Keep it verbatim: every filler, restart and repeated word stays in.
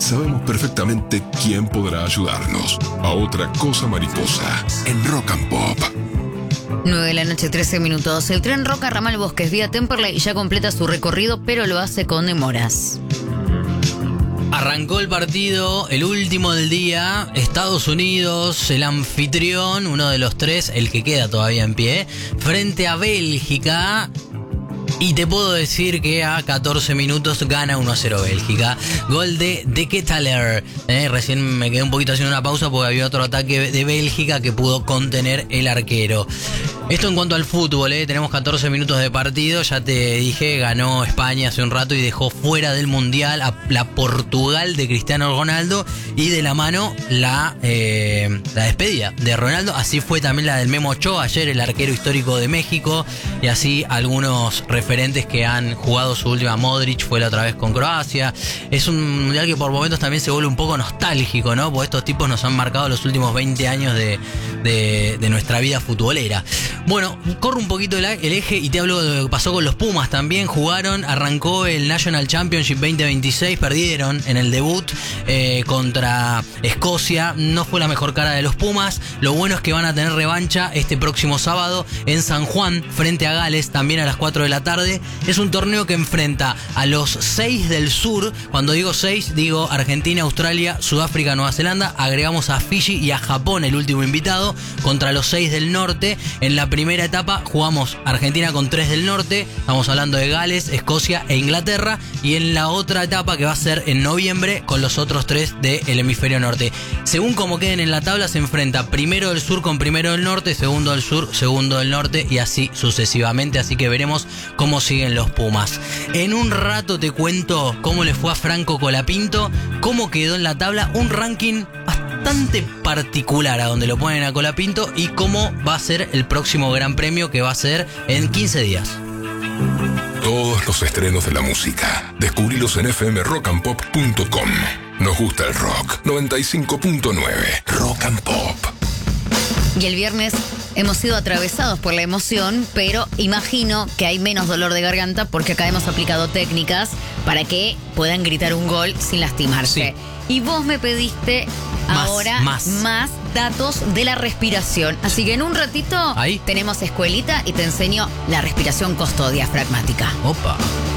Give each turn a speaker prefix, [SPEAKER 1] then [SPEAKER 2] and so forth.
[SPEAKER 1] sabemos perfectamente quién podrá ayudarnos. A otra cosa mariposa, en Rock and Pop.
[SPEAKER 2] nueve de la noche, trece minutos. El tren Roca Ramal Bosques vía Temperley ya completa su recorrido, pero lo hace con demoras.
[SPEAKER 3] Arrancó el partido, el último del día, Estados Unidos, el anfitrión, uno de los tres, el que queda todavía en pie, frente a Bélgica. Y te puedo decir que a catorce minutos gana uno a cero Bélgica. Gol de De Ketelaere. Eh, recién me quedé un poquito haciendo una pausa porque había otro ataque de Bélgica que pudo contener el arquero. Esto en cuanto al fútbol, eh, tenemos catorce minutos de partido. Ya te dije, ganó España hace un rato y dejó fuera del Mundial a la Portugal de Cristiano Ronaldo. Y de la mano la, eh, la despedida de Ronaldo. Así fue también la del Memo Ochoa ayer, el arquero histórico de México. Y así algunos referentes que han jugado su última. Modric fue la otra vez con Croacia. Es un mundial que por momentos también se vuelve un poco nostálgico, ¿no? Porque estos tipos nos han marcado los últimos veinte años de, de, de nuestra vida futbolera. Bueno, corro un poquito el, el eje y te hablo de lo que pasó con los Pumas también. Jugaron, arrancó el National Championship veinte veintiséis, perdieron en el debut eh, contra Escocia. No fue la mejor cara de los Pumas. Lo bueno es que van a tener revancha este próximo sábado en San Juan, frente a Gales, también a las cuatro de la tarde. Es un torneo que enfrenta a los seis del sur. Cuando digo seis, digo Argentina, Australia, Sudáfrica, Nueva Zelanda. Agregamos a Fiji y a Japón, el último invitado, contra los seis del norte. En la primera etapa jugamos Argentina con tres del norte. Estamos hablando de Gales, Escocia e Inglaterra. Y en la otra etapa, que va a ser en noviembre, con los otros tres del hemisferio norte. Según como queden en la tabla, se enfrenta primero del sur con primero del norte, segundo del sur, segundo del norte y así sucesivamente. Así que veremos cómo siguen los Pumas. En un rato te cuento cómo le fue a Franco Colapinto, cómo quedó en la tabla, un ranking bastante particular a donde lo ponen a Colapinto y cómo va a ser el próximo Gran Premio, que va a ser en quince días.
[SPEAKER 1] Todos los estrenos de la música, descubrilos en f m rock and pop punto com. Nos gusta el rock. noventa y cinco punto nueve Rock and Pop.
[SPEAKER 2] Y el viernes hemos sido atravesados por la emoción, pero imagino que hay menos dolor de garganta porque acá hemos aplicado técnicas para que puedan gritar un gol sin lastimarse. Sí. Y vos me pediste más, ahora más. más datos de la respiración. Así que en un ratito ¿Ahí? tenemos escuelita y te enseño la respiración costodiafragmática.
[SPEAKER 3] Opa.